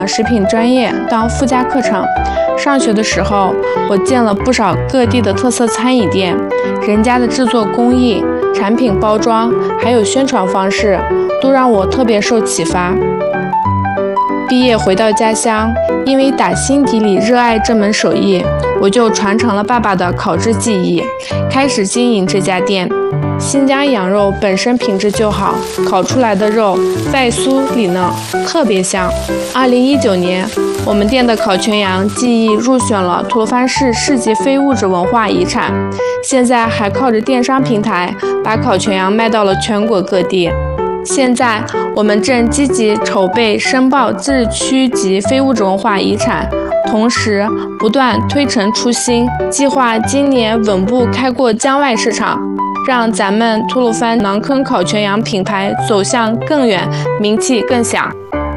食品专业当附加课程。上学的时候，我见了不少各地的特色餐饮店，人家的制作工艺、产品包装，还有宣传方式，都让我特别受启发。毕业回到家乡，因为打心底里热爱这门手艺，我就传承了爸爸的烤制技艺，开始经营这家店。新疆羊肉本身品质就好，烤出来的肉外酥里嫩，特别香。2019年，我们店的烤全羊技艺入选了吐鲁番市市级非物质文化遗产，现在还靠着电商平台把烤全羊卖到了全国各地。现在我们正积极筹备申报自治区级非物质文化遗产，同时不断推陈出新，计划今年稳步开过疆外市场，让咱们吐鲁番馕坑烤全羊品牌走向更远，名气更响。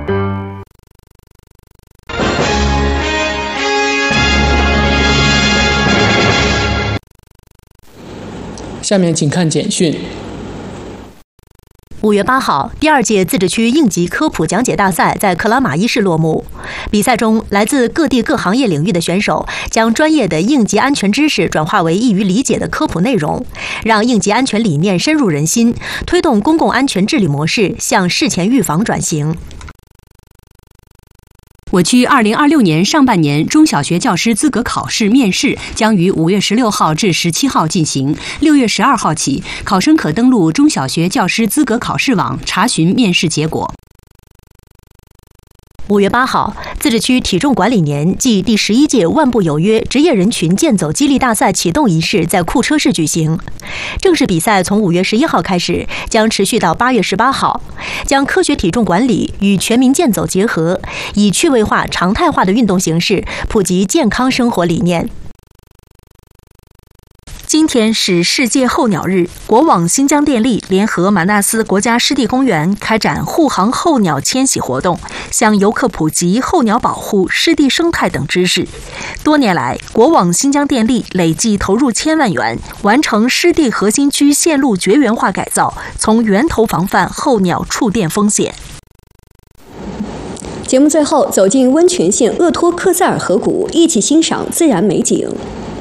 下面请看简讯。 5月8号，第2届自治区应急科普讲解大赛在克拉玛依市落幕。比赛中，来自各地各行业领域的选手将专业的应急安全知识转化为易于理解的科普内容，让应急安全理念深入人心，推动公共安全治理模式向事前预防转型。 我区2026年上半年中小学教师资格考试面试将于5月16号至17号进行，6月12号起，考生可登录中小学教师资格考试网查询面试结果。 5月8号，自治区体重管理年暨第11届万步有约职业人群健走激励大赛启动仪式在库车市举行。正式比赛从5月11号开始，将持续到8月18号，将科学体重管理与全民健走结合，以趣味化、常态化的运动形式普及健康生活理念。今天是世界候鸟日，国网新疆电力联合马纳斯国家湿地公园开展护航候鸟迁徙活动，向游客普及候鸟保护、湿地生态等知识。多年来，国网新疆电力累计投入1000万元，完成湿地核心区线路绝缘化改造，从源头防范候鸟触电风险。 节目最后走进温泉县鄂托克塞尔河谷，一起欣赏自然美景。